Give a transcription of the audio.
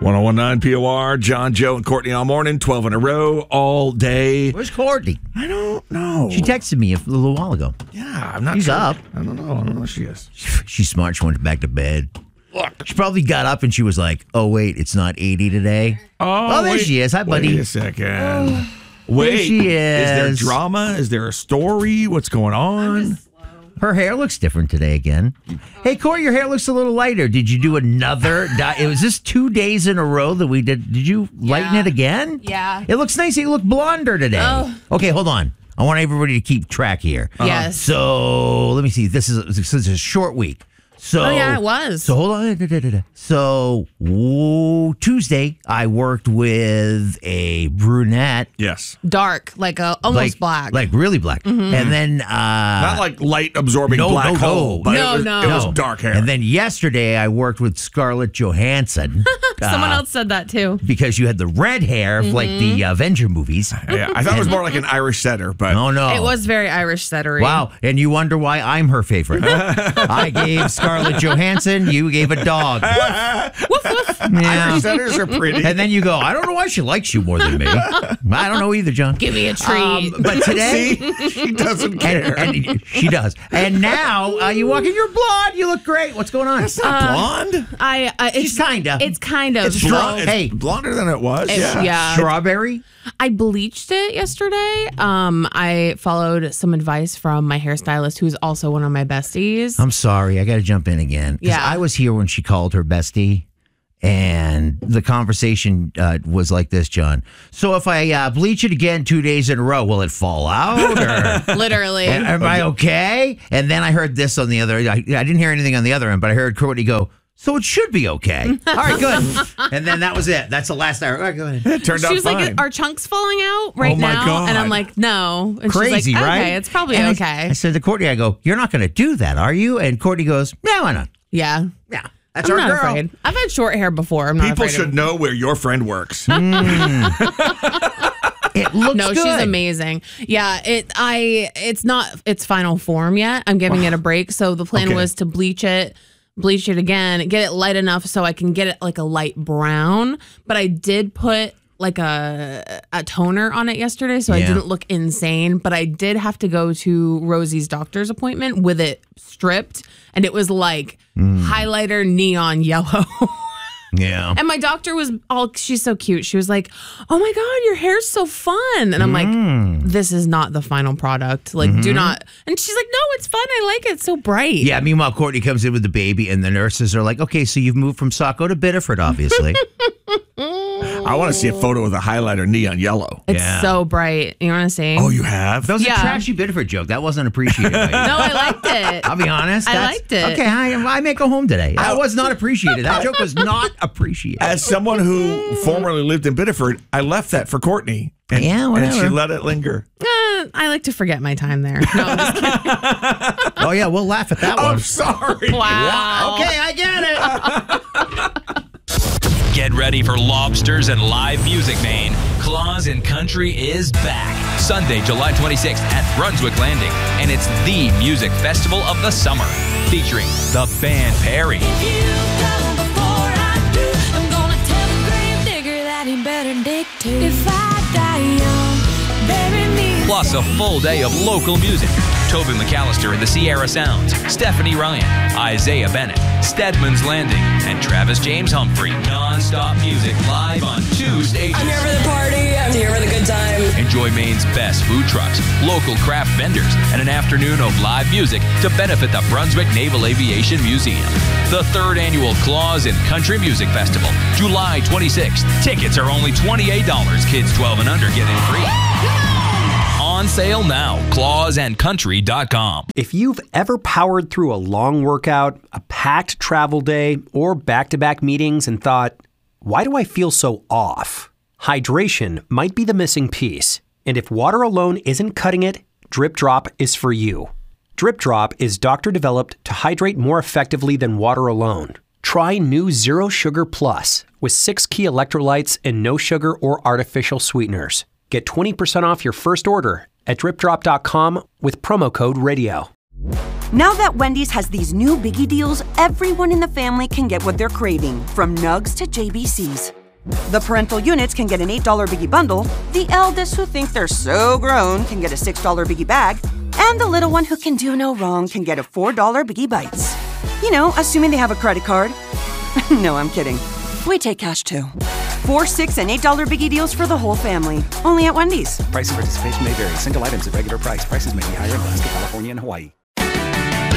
1019 POR, John, Joe, and Courtney all morning, 12 in a row, all day. Where's Courtney? I don't know. She texted me a little while ago. Yeah, I'm not She's sure. up. I don't know where she is. She's smart. She went back to bed. Look. She probably got up and she was like, oh, wait, it's not 80 today. Oh, there she is. Hi, buddy. Wait a second. Wait. There she is. Is there drama? Is there a story? What's going on? Her hair looks different today again. Hey, Corey, your hair looks a little lighter. Did you do another Was this 2 days in a row that we did? Did you lighten it again? Yeah. It looks nice. You look blonder today. Oh. Okay, hold on. I want everybody to keep track here. Yes. So let me see. This is a short week. So, Oh, yeah, it was. So hold on. So Tuesday, I worked with a brunette. Yes. Dark, almost black. Like really black. Mm-hmm. And then... Not like light absorbing black hole, but it was dark hair. And then yesterday, I worked with Scarlett Johansson. Someone else said that too. Because you had the red hair, like the Avenger movies. Yeah, I thought it was more like an Irish setter, but... Oh, no. It was very Irish settery. Wow. And you wonder why I'm her favorite. I gave Scarlett Johansson, you gave a dog. Woof, woof. Yeah. Irish setters are pretty. And then you go, I don't know why she likes you more than me. I don't know either, John. Give me a treat. But today... See? She doesn't care. And she does. And now you walk in, you're blonde. You look great. What's going on? It's not blonde. She's kinda. It's kind of. It's blonde. It's Hey. blonder than it was. Yeah. Strawberry? I bleached it yesterday. I followed some advice from my hairstylist, who's also one of my besties. I'm sorry. I got to jump in again. 'Cause Yeah. I was here when she called her bestie. And the conversation was like this, John. So if I bleach it again 2 days in a row, will it fall out? Or Literally. am I okay? And then I heard this on the other. I didn't hear anything on the other end, but I heard Courtney go, so it should be okay. All right, good. And then that was it. That's the last hour. All right, go ahead. It turned out She was fine. like, are chunks falling out right Oh, my now? God. And I'm like, no. And Crazy, she's like, right? okay, it's probably And okay. I said to Courtney, I go, you're not going to do that, are you? And Courtney goes, yeah, why not? Yeah. Yeah, that's I'm our not girl. afraid. I've had short hair before. I'm not People afraid should of know where your friend works. It looks No, good. she's amazing. Yeah, it's not its final form yet. I'm giving it a break. So the plan Okay. was to bleach it again, get it light enough so I can get it like a light brown. But I did put like a toner on it yesterday, so I Yeah. didn't look insane. But I did have to go to Rosie's doctor's appointment with it stripped, and it was like highlighter neon yellow. Yeah. And my doctor was she's so cute. She was like, oh my God, your hair's so fun. And I'm like, this is not the final product. Like, do not. And she's like, no, it's fun. I like it. It's so bright. Yeah, meanwhile, Courtney comes in with the baby, and the nurses are like, okay, so you've moved from Saco to Biddeford, obviously. I want to see a photo with a highlighter neon yellow. It's Yeah. so bright. You want to see? Oh, you have? That was Yeah. a trashy Biddeford joke. That wasn't appreciated by you. No, I liked it. I'll be honest. I that's- liked it. Okay, I make a home today. That was not appreciated. That joke was not appreciated. As someone who formerly lived in Biddeford, I left that for Courtney. And, Yeah, and she whatever. let it linger. I like to forget my time there. No, I'm just kidding. Oh, yeah, we'll laugh at that one. I'm sorry. Wow. Okay, I get it. Get ready for lobsters and live music, Maine. Claws and Country is back. Sunday, July 26th at Brunswick Landing. And it's the music festival of the summer. Featuring the band Perry. If you come before I do, I'm gonna tell the grave digger that he better dig too. If I die young, bury me. Plus a full day of local music. Tobin McAllister and the Sierra Sounds, Stephanie Ryan, Isaiah Bennett, Stedman's Landing, and Travis James Humphrey. Non-stop music live on 2 stages. I'm here for the party. I'm here for the good time. Enjoy Maine's best food trucks, local craft vendors, and an afternoon of live music to benefit the Brunswick Naval Aviation Museum. The 3rd annual Claws and Country Music Festival, July 26th. Tickets are only $28. Kids 12 and under get in free. On sale now, clawsandcountry.com. If you've ever powered through a long workout, a packed travel day, or back-to-back meetings and thought, why do I feel so off? Hydration might be the missing piece. And if water alone isn't cutting it, Drip Drop is for you. Drip Drop is doctor-developed to hydrate more effectively than water alone. Try new Zero Sugar Plus with 6 key electrolytes and no sugar or artificial sweeteners. Get 20% off your first order at dripdrop.com with promo code radio. Now that Wendy's has these new biggie deals, everyone in the family can get what they're craving, from nugs to JBCs. The parental units can get an $8 biggie bundle, the eldest who think they're so grown can get a $6 biggie bag, and the little one who can do no wrong can get a $4 biggie bites. You know, assuming they have a credit card. No, I'm kidding. We take cash too. 4, $6, and $8 biggie deals for the whole family. Only at Wendy's. Price and participation may vary. Single items at regular price. Prices may be higher in Alaska, California, and Hawaii.